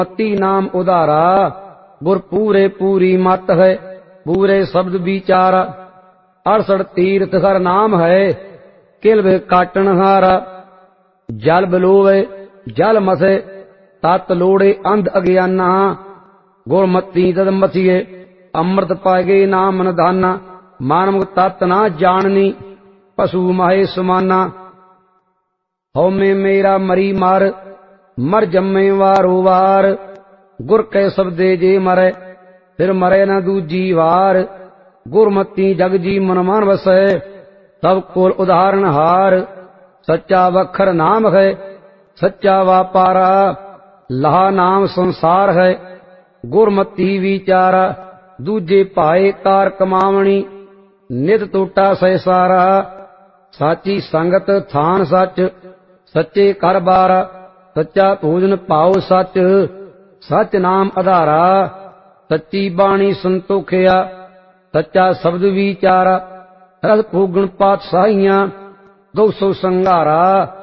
गुरमति नाम उदारा, गुर पूरे पूरी मत है, पूरे शब्द विचारा। 68 तीर्थ हर नाम है, किल्ब काटन हारा। जल बलोवे जल मसे, तत लोड़े अंध अज्ञाना। गुरमति तद मथिए, अमृत पागे नाम निधाना। मानव तत् ना जाननी, पशु माहे सुमाना। हौ में मेरा मरी मार, मर जम्मे वारो वार। गुर कै शब्दे जे मरै, फिर मरै न दूजी वार। गुरमति जग जी मन मान बसै, सब कोल उदाहरण हार। सच्चा वखर नाम है, सच्चा वापारा। लहा नाम संसार है, गुरमति विचारा। दूजे पाए कार कमावणी, नित टोटा सै सारा। साची संगत थान सच, सच्चे कर बारा। सच्चा भोजन पाओ सच, सच नाम आधारा। सच्ची बाणी संतोखिया, सच्चा शब्द विचारा। रस भोगण पातशाहियां, 200 संघारा।